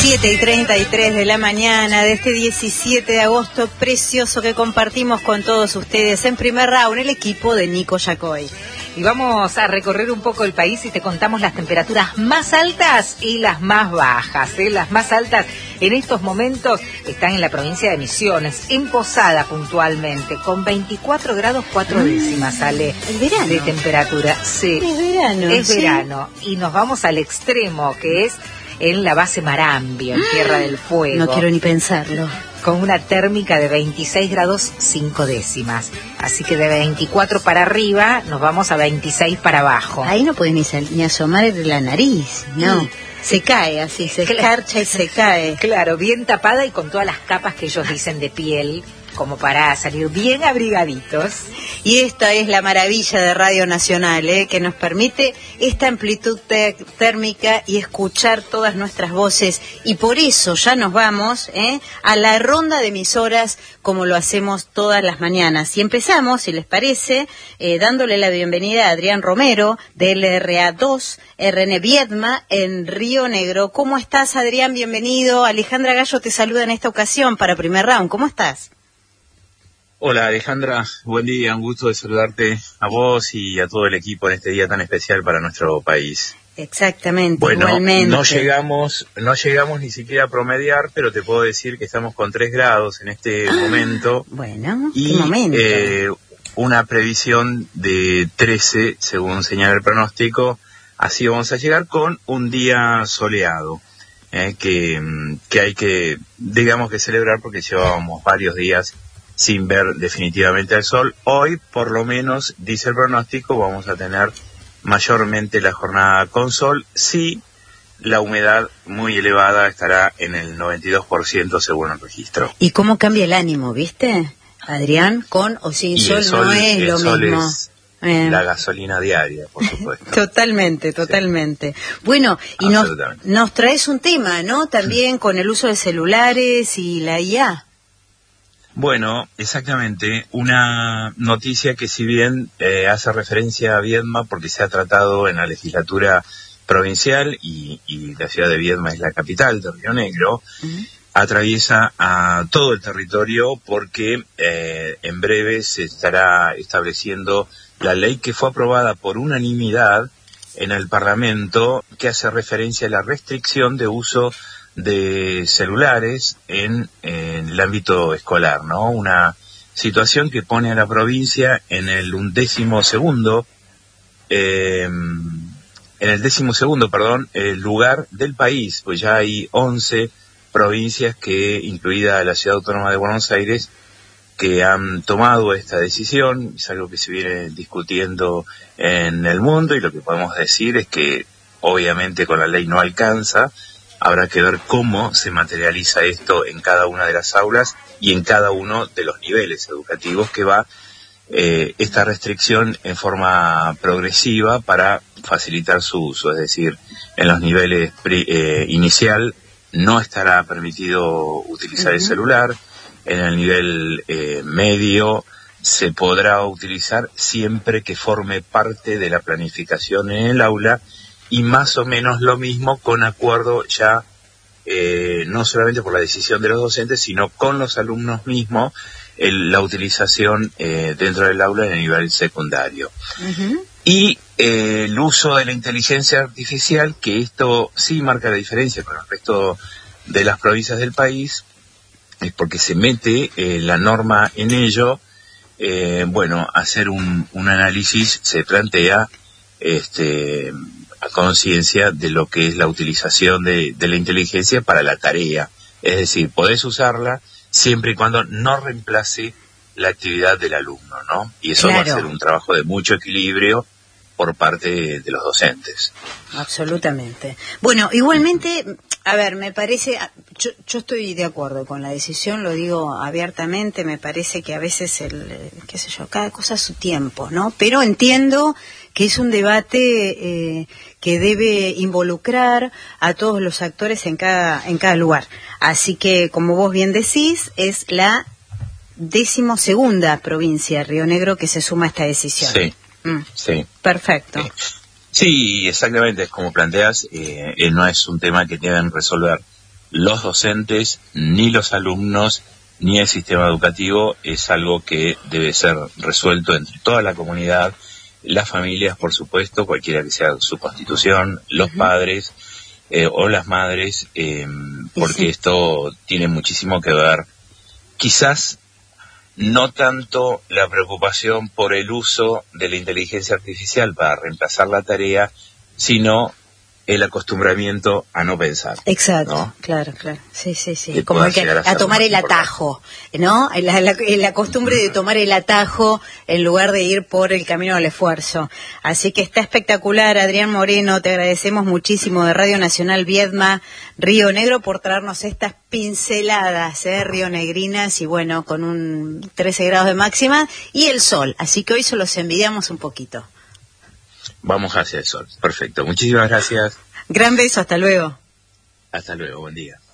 7:33 de la mañana de este 17 de agosto precioso que compartimos con todos ustedes en Primer Round, el equipo de Nico Yacoy. Y vamos a recorrer un poco el país y te contamos las temperaturas más altas y las más bajas. Las más altas en estos momentos están en la provincia de Misiones, en Posada puntualmente, con 24 grados 4 décimas sale de temperatura. Sí, es verano. Es verano. Y nos vamos al extremo, que es en la base Marambio, en Tierra del Fuego. No quiero ni pensarlo. Con una térmica de 26 grados 5 décimas. Así que de 24 para arriba nos vamos a 26 para abajo. Ahí no puedes ni asomar la nariz, no. Se cae así, se escarcha y se cae. Claro, bien tapada y con todas las capas que ellos dicen de piel, como para salir bien abrigaditos. Y esta es la maravilla de Radio Nacional, que nos permite esta amplitud térmica y escuchar todas nuestras voces. Y por eso ya nos vamos a la ronda de emisoras como lo hacemos todas las mañanas. Y empezamos, si les parece, dándole la bienvenida a Adrián Romero, de LRA2, RN Viedma, en Río Negro. ¿Cómo estás, Adrián? Bienvenido. Alejandra Gallo te saluda en esta ocasión para Primer Round. ¿Cómo estás? Hola Alejandra, buen día, un gusto de saludarte a vos y a todo el equipo en este día tan especial para nuestro país. Exactamente, bueno, igualmente. No llegamos ni siquiera a promediar, pero te puedo decir que estamos con 3 grados en este momento. Bueno, y, ¿qué momento? Una previsión de 13, según señala el pronóstico. Así vamos a llegar con un día soleado, que hay que, digamos que celebrar porque llevábamos varios días sin ver definitivamente el sol. Hoy, por lo menos, dice el pronóstico, vamos a tener mayormente la jornada con sol. Sí, la humedad muy elevada estará en el 92% según el registro. ¿Y cómo cambia el ánimo, viste, Adrián? Con o sin sol no es lo mismo. La gasolina diaria, por supuesto. Totalmente. Sí. Bueno, y nos traes un tema, ¿no? También con el uso de celulares y la IA. Bueno, exactamente, una noticia que si bien hace referencia a Viedma porque se ha tratado en la legislatura provincial y la ciudad de Viedma es la capital de Río Negro, atraviesa a todo el territorio porque en breve se estará estableciendo la ley que fue aprobada por unanimidad en el Parlamento que hace referencia a la restricción de uso de celulares en el ámbito escolar, ¿no? Una situación que pone a la provincia en el 12º lugar del país, pues ya hay 11 provincias incluida la Ciudad Autónoma de Buenos Aires, que han tomado esta decisión. Es algo que se viene discutiendo en el mundo y lo que podemos decir es que obviamente con la ley no alcanza. Habrá que ver cómo se materializa esto en cada una de las aulas y en cada uno de los niveles educativos que va esta restricción en forma progresiva para facilitar su uso. Es decir, en los niveles inicial no estará permitido utilizar el celular, en el nivel medio se podrá utilizar siempre que forme parte de la planificación en el aula, y más o menos lo mismo con acuerdo ya, no solamente por la decisión de los docentes, sino con los alumnos mismos, la utilización dentro del aula en el nivel secundario. Y el uso de la inteligencia artificial, que esto sí marca la diferencia con el resto de las provincias del país, es porque se mete la norma en ello. Hacer un análisis se plantea a conciencia de lo que es la utilización de la inteligencia para la tarea. Es decir, podés usarla siempre y cuando no reemplace la actividad del alumno, ¿no? Y eso va a ser un trabajo de mucho equilibrio por parte de los docentes. Absolutamente. Bueno, igualmente, a ver, me parece, yo estoy de acuerdo con la decisión, lo digo abiertamente, me parece que a veces cada cosa a su tiempo, ¿no? Pero entiendo que es un debate que debe involucrar a todos los actores en cada lugar. Así que, como vos bien decís, es la 12ª provincia, Río Negro, que se suma a esta decisión. Sí. Sí. Perfecto. Sí, exactamente, es como planteas, no es un tema que deben resolver los docentes, ni los alumnos, ni el sistema educativo. Es algo que debe ser resuelto entre toda la comunidad, las familias, por supuesto, cualquiera que sea su constitución, los padres o las madres, porque esto tiene muchísimo que ver. Quizás no tanto la preocupación por el uso de la inteligencia artificial para reemplazar la tarea, sino el acostumbramiento a no pensar. Exacto, ¿no? Claro. Sí. Como a tomar el atajo, ¿no? La costumbre de tomar el atajo en lugar de ir por el camino del esfuerzo. Así que está espectacular, Adrián Moreno, te agradecemos muchísimo de Radio Nacional Viedma, Río Negro, por traernos estas pinceladas, rionegrinas, y bueno, con un 13 grados de máxima y el sol. Así que hoy se los envidiamos un poquito. Vamos hacia el sol. Perfecto. Muchísimas gracias. Gran beso. Hasta luego. Hasta luego. Buen día.